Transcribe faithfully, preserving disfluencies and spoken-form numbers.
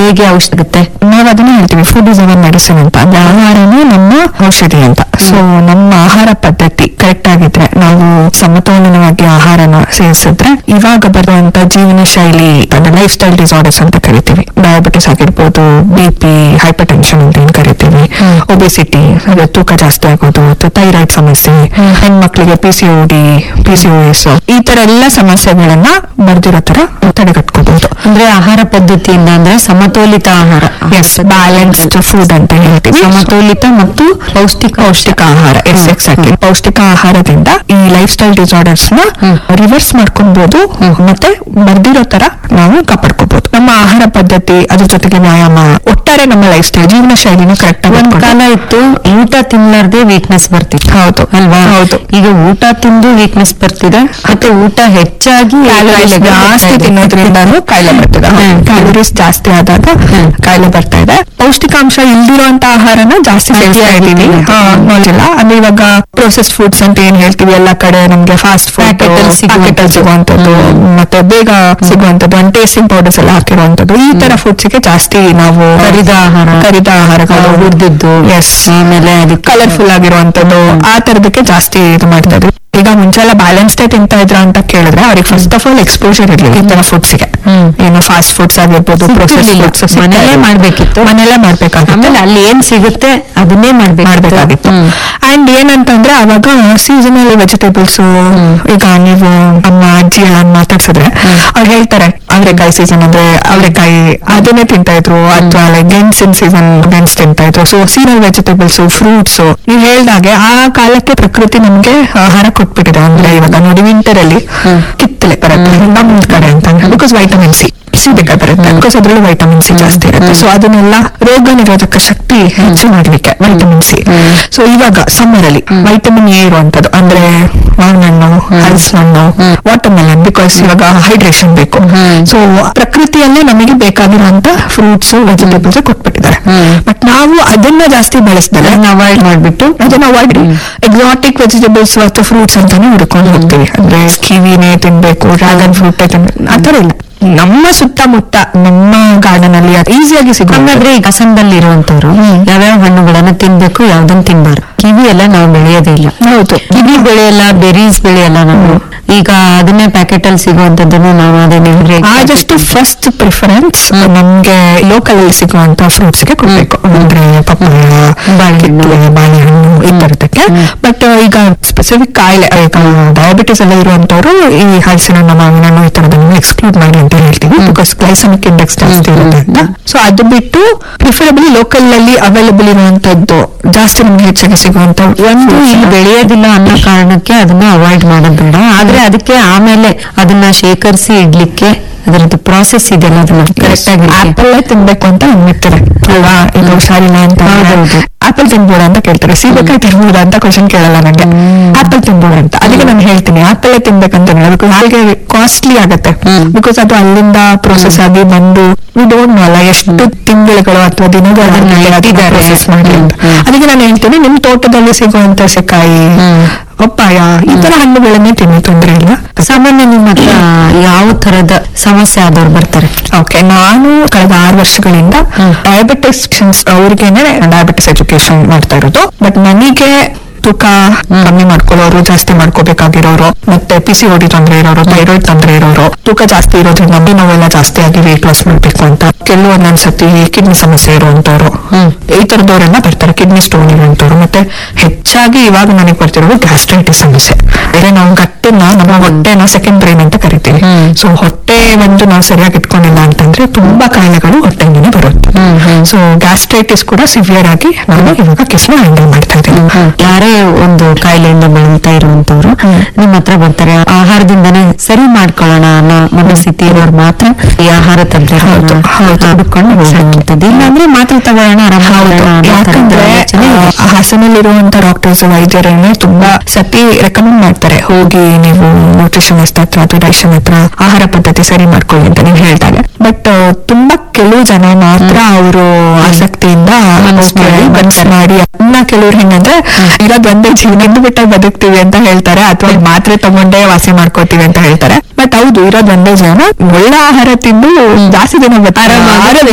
ಹೇಗೆ ಔಷಧಿ ಆಗುತ್ತೆ? ನಾವ್ ಅದನ್ನ ಹೇಳ್ತೀವಿ ಫುಡ್ ಇಸ್ ಅವರ್ ಮೆಡಿಸಿನ್ ಅಂತ. ಅಂದ್ರೆ ಆಹಾರನೇ ನಮ್ಮ ಔಷಧಿ ಅಂತ. ಸೊ ನಮ್ಮ ಆಹಾರ ಪದ್ಧತಿ ಕರೆಕ್ಟ್ ಆಗಿದ್ರೆ, ನಾವು ಸಮತೋಲನವಾಗಿ ಆಹಾರನ ಸೇವಿಸಿದ್ರೆ, ಇವಾಗ ಬರುವಂತ ಜೀವನ ಶೈಲಿ ಲೈಫ್ ಸ್ಟೈಲ್ ಡಿಸಾರ್ಡರ್ಸ್ ಅಂತ ಕರಿತೀವಿ, ಡಯಾಬಿಟಿಸ್ ಆಗಿರ್ಬೋದು, ಬಿ ಪಿ, ಹೈಪರ್ ಟೆನ್ಷನ್ ಅಂತ ಏನ್ ಕರಿತೀವಿ, ಒಬೆಸಿಟಿ ಅಂದ್ರೆ ತೂಕ ಜಾಸ್ತಿ ಆಗೋದು, ಥೈರಾಯ್ಡ್ ಸಮಸ್ಯೆ, ಹೆಣ್ಮಕ್ಳಿಗೆ P C O D, P C O S, ಈ ತರ ಎಲ್ಲ ಸಮಸ್ಯೆಗಳನ್ನ ಬರ್ದಿರೋ ತರ ತಡೆಗಟ್ಕೋಬಹುದು. ಅಂದ್ರೆ ಆಹಾರ ಪದ್ಧತಿಯಿಂದ ಅಂದ್ರೆ ಸಮತೋಲಿತ ಆಹಾರ, ಎಸ್, ಬ್ಯಾಲೆನ್ಸ್ಡ್ ಫುಡ್ ಅಂತ ಹೇಳ್ತೀವಿ. ಸಮತೋಲಿತ ಮತ್ತು ಪೌಷ್ಟಿಕ ಪೌಷ್ಟಿಕ ಆಹಾರ, ಎಸ್ ಎಕ್ಸಾಕ್ಟ್ಲಿ. ಪೌಷ್ಟಿಕ ಆಹಾರದಿಂದ ಈ ಲೈಫ್ ಸ್ಟೈಲ್ ಡಿಸಾರ್ಡರ್ಸ್ ನ ರಿವರ್ಸ್ ಮಾಡ್ಕೊಬಹುದು, ಮತ್ತೆ ಬರ್ದಿರೋ ತರ ನಾವು ಕಾಪಾಡ್ಕೋಬಹುದು. ನಮ್ಮ ಆಹಾರ ಪದ್ಧತಿ, ಅದ್ರ ಜೊತೆಗೆ ವ್ಯಾಯಾಮ, ಒಟ್ಟಾರೆ ನಮ್ಮ ಲೈಫ್ ಸ್ಟೈಲ್ ಜೀವನ ಶೈಲಿನ ಕರೆಕ್ಟ್. ಒಂದ್ ಕಾಲ ಇತ್ತು ಊಟ ತಿನ್ಲಾರ್ದೆ ವೀಕ್ನೆಸ್ ಬರ್ತಿತ್ತು, ಹೌದು ಅಲ್ವಾ? ಹೌದು. ಈಗ ಊಟ ತಿಂದು ವೀಕ್ನೆಸ್ ಬರ್ತಿದೆ, ಮತ್ತೆ ಊಟ ಹೆಚ್ಚಾಗಿ ಜಾಸ್ತಿ ತಿನ್ನೋದ್ರಿಂದಾನು ಕಾಯಿಲೆ ಬರ್ತಿದೆ. ಕ್ಯಾಲೋರೀಸ್ ಜಾಸ್ತಿ ಆದಾಗ ಕಾಯಿಲೆ ಬರ್ತಾ ಇದೆ. ಪೌಷ್ಟಿಕಾಂಶ ಇಲ್ದಿರುವಂತ ಆಹಾರನ ಜಾಸ್ತಿ ಸೇವಿಸ್ತಾ ಇದೀವಿ. ನೋಡಿಲ್ಲ ಅಂದ್ರೆ ಇವಾಗ ಪ್ರೊಸೆಸ್ಡ್ ಫುಡ್ಸ್ ಅಂತ ಏನ್ ಹೇಳ್ತೀವಿ, ಎಲ್ಲಾ ಕಡೆ ನಮ್ಗೆ ಫಾಸ್ಟ್ ಫುಡ್ ಪ್ಯಾಕೆಟ್ ಸಿಗುವಂತದ್ದು, ಮತ್ತೆ ಬೇಗ ಸಿಗುವಂತದ್ದು, ಅಂಡ್ ಟೇಸ್ಟಿಂಗ್ ಪೌಡರ್ಸ್ ಎಲ್ಲ ಹಾಕಿರುವಂತದ್ದು, ಈ ತರ ಫುಡ್ಸ್ ಗೆ ಜಾಸ್ತಿ ನಾವು ಕರಿದ ಆಹಾರ ಕರಿದ ಆಹಾರಗಳು, ಹುರಿದಿದ್ದು, ಎಸ್, ಆಮೇಲೆ ಅದು ಕಲರ್ಫುಲ್ ಆಗಿರುವಂತದ್ದು, ಆ ತರದಕ್ಕೆ ಜಾಸ್ತಿ ಇದು ಮಾಡ್ತಾ ಇದ್ವಿ. ಈಗ ಮುಂಚೆ ಎಲ್ಲ ಬ್ಯಾಲೆನ್ಸ್ ಡೇ ತಿಂತಾ ಇದ್ರ ಅಂತ ಕೇಳಿದ್ರೆ ಅವ್ರಿಗೆ ಫಸ್ಟ್ ಆಫ್ ಆಲ್ ಎಕ್ಸ್ಪೋಜರ್ ಇರ್ಲಿಲ್ಲ ಈ ತರ ಫುಡ್ಸ್ ಗೆ. ಏನೋ ಫಾಸ್ಟ್ ಫುಡ್ಸ್ ಆಗಿರ್ಬೋದು, ಪ್ರೊಸೆಸ್ ಫುಡ್ಸ್ ಮನೆಯಲ್ಲೇ ಮಾಡ್ಬೇಕಿತ್ತು, ಮನೆಯಲ್ಲೇ ಮಾಡ್ಬೇಕಾಗಿತ್ತು. ಆಮೇಲೆ ಅಲ್ಲಿ ಏನ್ ಸಿಗುತ್ತೆ ಅದನ್ನೇ ಮಾಡ್ಬೇಕಾಗಿತ್ತು. ಅಂಡ್ ಏನಂತಂದ್ರೆ ಅವಾಗ ಸೀಸನಲ್ ವೆಜಿಟೇಬಲ್ಸ್, ಈಗ ನೀವು ನಮ್ಮ ಅಜ್ಜಿ ಎಲ್ಲ ಮಾತಾಡ್ಸಿದ್ರೆ ಅವ್ರು ಹೇಳ್ತಾರೆ ಅವ್ರೆಕಾಯಿ ಸೀಸನ್ ಅಂದ್ರೆ ಅವ್ರೆಕಾಯಿ ಅದನ್ನೇ ತಿಂತಾ ಇದ್ರು, ಅಥವಾ ಲೈಕ್ ಗೆಣಸಿನ ಸೀಸನ್ ಗೆಣಸ್ ತಿಂತಾ ಇದ್ರು. ಸೊ ಸೀಸನಲ್ ವೆಜಿಟೇಬಲ್ಸ್, ಫ್ರೂಟ್ಸ್, ನೀವು ಹೇಳ್ದಾಗೆ ಆ ಕಾಲಕ್ಕೆ ಪ್ರಕೃತಿ ನಮ್ಗೆ ಆಹಾರ ಕೊಟ್ಬಿಟ್ಟಿದೆ. ಅಂದ್ರೆ ಇವಾಗ ನೋಡಿ ವಿಂಟರ್ ಅಲ್ಲಿ ಕಿತ್ತಲೆ ಬರುತ್ತೆ ನಮ್ ಕಡೆ ಅಂತ, ಬಿಕಾಸ್ ವೈಟಮಿನ್ ಸಿ ಸಿ ಬೇಕಾಗಿ ಬರುತ್ತೆ, ಬಿಕಾಸ್ ಅದ್ರಲ್ಲಿ ವೈಟಮಿನ್ ಸಿ ಜಾಸ್ತಿ ಇರುತ್ತೆ. ಸೊ ಅದನ್ನೆಲ್ಲ ರೋಗ ನಿರೋಧಕ ಶಕ್ತಿ ಹೆಚ್ಚು ಮಾಡ್ಲಿಕ್ಕೆ ವೈಟಮಿನ್ ಸಿ. ಸೊ ಇವಾಗ ಸಮ್ಮರ್ ಅಲ್ಲಿ ವೈಟಮಿನ್ ಎ ಇರುವಂತದ್ದು ಅಂದ್ರೆ ಮಾವಿನಣ್ಣು, ಹಲಸಿನಣ್ಣು, ವಾಟರ್ ಮೆಲನ್, ಬಿಕಾಸ್ ಇವಾಗ ಹೈಡ್ರೇಷನ್ ಬೇಕು. ಸೊ ಪ್ರಕೃತಿಯಲ್ಲೇ ನಮಗೆ ಬೇಕಾಗಿರುವಂತ ಫ್ರೂಟ್ಸ್, ವೆಜಿಟೇಬಲ್ಸ್ ಕೊಟ್ಬಿಟ್ಟಿದ್ದಾರೆ. ಬಟ್ ನಾವು ಅದನ್ನ ಜಾಸ್ತಿ ಬಳಸಿದ್ರೆ ಅವಾಯ್ಡ್ ಮಾಡ್ಬಿಟ್ಟು ಅದನ್ನ ಅವಾಯ್ಡ್ ಎಕ್ಸಾಟಿಕ್ ವೆಜಿಟೇಬಲ್ಸ್ ಅಥವಾ ಫ್ರೂಟ್ಸ್ ಅಂತಾನೆ ಹುಡ್ಕೊಂಡು ಹೋಗ್ತೀವಿ. ಅಂದ್ರೆ ಕಿವಿನೇ ತಿನ್ಬೇಕು, ಡ್ರ್ಯಾಗನ್ ಫ್ರೂಟ್ ತಿನ್ಬೇಕು, ಆತರ ಇಲ್ಲ. ನಮ್ಮ ಸುತ್ತಮುತ್ತ ನಮ್ಮ ಗಾರ್ಡನ್ ಅಲ್ಲಿ ಈಸಿಯಾಗಿ ಸಿಗುತ್ತೆ. ಹಾಗಾದ್ರೆ ಈಗ ಹಾಸನದಲ್ಲಿ ಇರುವಂತವ್ರು ಯಾವ್ಯಾವ ಹಣ್ಣುಗಳನ್ನ ತಿನ್ಬೇಕು, ಯಾವ್ದನ್ನ ತಿನ್ಬಾರ್ದು? ಕಿವಿ ಎಲ್ಲ ನಾವು ಬೆಳೆಯೋದೇ ಇಲ್ಲ. ಹೌದು, ಕಿವಿ ಬೆಳೆಯಲ್ಲ, ಬೆರೀಸ್ ಬೆಳೆಯಲ್ಲ ನಾವು. ಈಗ ಅದನ್ನೇ ಪ್ಯಾಕೆಟ್ ಅಲ್ಲಿ ಸಿಗುವಂತದ್ದನ್ನು ನಾವು ಅದನ್ನೇ ಆದಷ್ಟು ಫಸ್ಟ್ ಪ್ರಿಫರೆನ್ಸ್ ನಮ್ಗೆ ಲೋಕಲ್ ಅಲ್ಲಿ ಸಿಗುವಂತ ಫ್ರೂಟ್ಸ್ ಗೆ ಕೊಡ್ಬೇಕು. ಅಂದ್ರೆ ಪಪ್ಪಾಯ, ಬಾಳೆಹಣ್ಣು, ಬಾಳೆಹಣ್ಣು ಈ ತರದಕ್ಕೆ. ಬಟ್ ಈಗ ಸ್ಪೆಸಿಫಿಕ್ ಕಾಯಿಲೆ, ಈಗ ಡಯಾಬಿಟಿಸ್ ಎಲ್ಲ ಇರುವಂತವ್ರು ಈ ಹಲಸಿನ ಹಣ್ಣು, ಮಾವಿನ ಹಣ್ಣು ಈ ತರದನ್ನು ಎಕ್ಸ್ಕ್ಲೂಡ್ ಮಾಡಿ ಅಂತ ಹೇಳ್ತೀವಿ, ಬಿಕಾಸ್ ಗ್ಲೈಸಮಿಕ್ ಇಂಡೆಕ್ಸ್ ಜಾಸ್ತಿ ಇರುತ್ತೆ ಅಂತ. ಸೊ ಅದು ಬಿಟ್ಟು ಪ್ರಿಫರಬಲಿ ಲೋಕಲ್ ಅಲ್ಲಿ ಅವೈಲಬಲ್ ಇರುವಂತದ್ದು, ಜಾಸ್ತಿ ನಮ್ಗೆ ಹೆಚ್ಚಾಗಿ ಸಿಗುವಂತ ಒಂದು ಇಲ್ಲಿ ಬೆಳೆಯೋದಿಲ್ಲ ಅನ್ನೋ ಕಾರಣಕ್ಕೆ ಅದನ್ನ ಅವಾಯ್ಡ್ ಮಾಡೋದ್ ಬೇಡ. ಆದ್ರೆ ಅದಕ್ಕೆ ಆಮೇಲೆ ಅದನ್ನ ಶೇಖರಿಸಿ ಇಡ್ಲಿಕ್ಕೆ ಅದರದ್ದು ಪ್ರಾಸೆಸ್ ಇದೆಲ್ಲ ಅದನ್ನ ಕರೆಕ್ಟ್ ಆಗಿ ಆಪಲ್ ತಿನ್ಬೇಕು ಅಂತ ಅನ್ಬಿಡ್ತಾರೆ ಅಲ್ವಾ? ಇದು ಹುಷಾರಿಲ್ಲ ಅಂತ ಆಪಲ್ ತಿನ್ಬೋದ ಅಂತ ಕೇಳ್ತಾರೆ. ಸೀಬೆಕಾಯಿ ತಿನ್ಬೋದ ಅಂತ ಕ್ವಶನ್ ಕೇಳಲ್ಲ ನಂಗೆ, ಆಪಲ್ ತಿನ್ಬೋದ ಅಂತ. ಅದಕ್ಕೆ ನಾನು ಹೇಳ್ತೀನಿ ಆಪಲ್ ತಿನ್ಬೇಕಂತ, ಬಿಕಾಸ್ ಹಾಗೆ ಕಾಸ್ಟ್ಲಿ ಆಗತ್ತೆ, ಬಿಕಾಸ್ ಅದು ಅಲ್ಲಿಂದ ಪ್ರೊಸೆಸ್ ಆಗಿ ಬಂದು ಡೋಂಟ್ ಅಲ್ಲ ಎಷ್ಟು ತಿಂಗಳುಗಳು ಅಥವಾ ದಿನಗಳ ಪ್ರೊಸೆಸ್ ಮಾಡಿ ಅಂತ. ಅದಕ್ಕೆ ನಾನು ಹೇಳ್ತೀನಿ ನಿಮ್ ತೋಟದಲ್ಲಿ ಸಿಗುವಂತ ಸೆಕಾಯಿ, ಪಪ್ಪಾಯ ಈ ತರ ಹಣ್ಣುಗಳನ್ನೇ ತಿನ್ನಿ, ತೊಂದರೆ ಇಲ್ಲ. ಸಾಮಾನ್ಯ ನಿಮ್ಮ ಹತ್ರ ಯಾವ ತರದ ಸಮಸ್ಯೆ ಆದವ್ರು ಬರ್ತಾರೆ? ಓಕೆ, ನಾನು ಕಳೆದ ಆರು ವರ್ಷಗಳಿಂದ ಡಯಾಬಿಟಿಸ್ ಅವ್ರಿಗೇನೆ ಡಯಾಬಿಟಿಸ್ ಎಜುಕೇಶನ್ ಮಾಡ್ತಾ ಇರೋದು. ಬಟ್ ನನಗೆ ತೂಕ ಕಮ್ಮಿ ಮಾಡ್ಕೊಳ್ಳೋರು, ಜಾಸ್ತಿ ಮಾಡ್ಕೋಬೇಕಾಗಿರೋರು, ಮತ್ತೆ ಪಿ ಸಿ ಓ ಡಿ ತೊಂದರೆ ಇರೋರು, ಥೈರಾಯ್ಡ್ ತೊಂದರೆ ಇರೋರು, ತೂಕ ಜಾಸ್ತಿ ಇರೋದ್ರಿಂದ ನೋವೆಲ್ಲ ಜಾಸ್ತಿ ಆಗಿ ವೇಟ್ ಲಾಸ್ ಮಾಡ್ಬೇಕು ಅಂತ, ಕೆಲವೊಂದೊಂದ್ಸತಿ ಕಿಡ್ನಿ ಸಮಸ್ಯೆ ಇರುವಂತವ್ರು, ಈ ತರದವರೆಲ್ಲ ಬರ್ತಾರೆ. ಕಿಡ್ನಿ ಸ್ಟೋನ್ ಇರುವಂತವ್ರು, ಮತ್ತೆ ಹೆಚ್ಚಾಗಿ ಇವಾಗ ನನಗೆ ಬರ್ತಿರೋದು ಗ್ಯಾಸ್ಟ್ರೈಟಿಸ್ ಸಮಸ್ಯೆ. ಬೇರೆ ನಾವು ಗಟ್ಟನ್ನ, ನಮ್ಮ ಹೊಟ್ಟೆನ ಸೆಕೆಂಡ್ ಬ್ರೈನ್ ಅಂತ ಕರಿತೀವಿ. ಸೊ ಹೊಟ್ಟೆ ಒಂದು ನಾವು ಸರಿಯಾಗಿ ಇಟ್ಕೊಂಡಿಲ್ಲ ಅಂತಂದ್ರೆ ತುಂಬಾ ಕಾಯಿಲೆಗಳು ಹೊಟ್ಟೆಯಿಂದನೇ ಬರುತ್ತೆ. ಸೊ ಗ್ಯಾಸ್ಟ್ರೈಟಿಸ್ ಕೂಡ ಸಿವಿಯರ್ ಆಗಿ ನಾನು ಇವಾಗ ಕೇಸ್ನ ಹ್ಯಾಂಡಲ್ ಮಾಡ್ತಾ ಇದ್ದೀನಿ. ಯಾರೇ ಒಂದು ಕಾಯಿಲೆಯಿಂದ ಬಳಲ್ತಾ ಇರುವಂತವ್ರು ನಿಮ್ ಹತ್ರ ಬರ್ತಾರೆ, ಆಹಾರದಿಂದನೇ ಸರಿ ಮಾಡ್ಕೊಳ್ಳೋಣ ಅನ್ನೋ ಮನಸ್ಥಿತಿ ಇರೋರು ಮಾತ್ರ ಈ ಆಹಾರ ತಜ್ಞರು ಹುಡ್ಕೊಂಡು ಹೋಗುವಂತದ್ದು. ಇಲ್ಲಾಂದ್ರೆ ಮಾತ್ರ ತಗೊಳ್ಳೋಣ ಆರಾಮ. ಯಾಕಂದ್ರೆ ಹಾಸನಲ್ಲಿರುವಂತ ಡಾಕ್ಟರ್ಸ್, ವೈದ್ಯರನ್ನೇ ತುಂಬಾ ಸತಿ ರೆಕಮೆಂಡ್ ಮಾಡ್ತಾರೆ, ಹೋಗಿ ನೀವು ನ್ಯೂಟ್ರಿಷನಿಸ್ಟ್ ಹತ್ರ ಅಥವಾ ಡೈಷನ್ ಹತ್ರ ಆಹಾರ ಪದ್ಧತಿ ಸರಿ ಮಾಡ್ಕೊಳ್ಳಿ ಅಂತ ನೀವು ಹೇಳ್ತಾರೆ. ಬಟ್ ತುಂಬಾ ಕೆಲವು ಜನ ಮಾತ್ರ ಅವರು ಆಸಕ್ತಿಯಿಂದ ಮನಸ್ಸು ಮಾಡಿ, ಅನ್ನ ಕೆಲವ್ರು ಹೆಂಗಂದ್ರೆ ಇರೋದ್ ಒಂದೇ ಜೀವನ ಇದ್ದು ಬಿಟ್ಟ ಬದುಕ್ತಿವಿ ಅಂತ ಹೇಳ್ತಾರೆ, ಅಥವಾ ಮಾತ್ರೆ ತಗೊಂಡೇ ವಾಸಿ ಮಾಡ್ಕೋತೀವಿ ಅಂತ ಹೇಳ್ತಾರೆ. ಬಟ್ ಹೌದು, ಇರೋದ್ ಒಂದೇ ಜೀವನ, ಒಳ್ಳೆ ಆಹಾರ ತಿಂದು ಜಾಸ್ತಿ ದಿನ